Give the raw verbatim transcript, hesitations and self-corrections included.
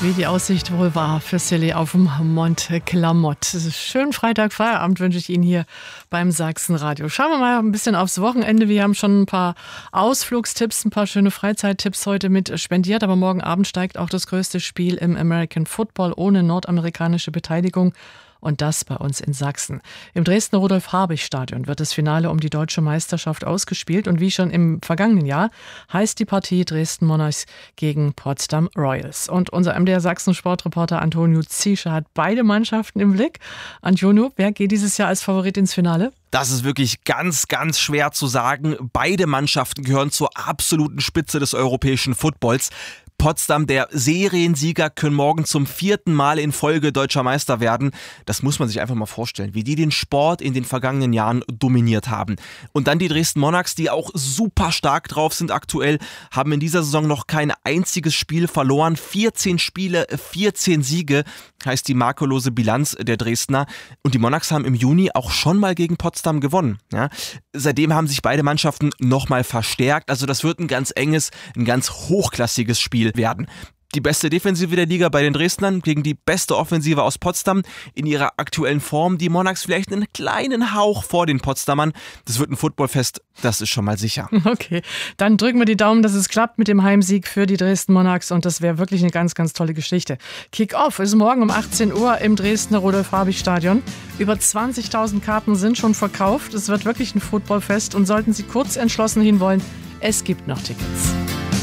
Wie die Aussicht wohl war für Silly auf dem Mont Clamott. Schönen Freitag, Feierabend wünsche ich Ihnen hier beim Sachsenradio. Schauen wir mal ein bisschen aufs Wochenende. Wir haben schon ein paar Ausflugstipps, ein paar schöne Freizeittipps heute mit spendiert. Aber morgen Abend steigt auch das größte Spiel im American Football ohne nordamerikanische Beteiligung. Und das bei uns in Sachsen. Im Dresdner Rudolf-Habich-Stadion wird das Finale um die deutsche Meisterschaft ausgespielt. Und wie schon im vergangenen Jahr heißt die Partie Dresden Monarchs gegen Potsdam Royals. Und unser M D R Sachsen-Sportreporter Antonio Ziescher hat beide Mannschaften im Blick. Antonio, wer geht dieses Jahr als Favorit ins Finale? Das ist wirklich ganz, ganz schwer zu sagen. Beide Mannschaften gehören zur absoluten Spitze des europäischen Footballs. Potsdam, der Seriensieger, können morgen zum vierten Mal in Folge deutscher Meister werden. Das muss man sich einfach mal vorstellen, wie die den Sport in den vergangenen Jahren dominiert haben. Und dann die Dresden Monarchs, die auch super stark drauf sind aktuell, haben in dieser Saison noch kein einziges Spiel verloren. vierzehn Spiele, vierzehn Siege heißt die makellose Bilanz der Dresdner. Und die Monarchs haben im Juni auch schon mal gegen Potsdam gewonnen. Ja. Seitdem haben sich beide Mannschaften nochmal verstärkt. Also das wird ein ganz enges, ein ganz hochklassiges Spiel werden. Die beste Defensive der Liga bei den Dresdnern gegen die beste Offensive aus Potsdam. In ihrer aktuellen Form die Monarchs vielleicht einen kleinen Hauch vor den Potsdamern. Das wird ein Footballfest, das ist schon mal sicher. Okay, dann drücken wir die Daumen, dass es klappt mit dem Heimsieg für die Dresden Monarchs. Und das wäre wirklich eine ganz, ganz tolle Geschichte. Kick-Off ist morgen um achtzehn Uhr im Dresdner Rudolf-Habich-Stadion. Über zwanzigtausend Karten sind schon verkauft. Es wird wirklich ein Footballfest. Und sollten Sie kurz entschlossen hinwollen, es gibt noch Tickets.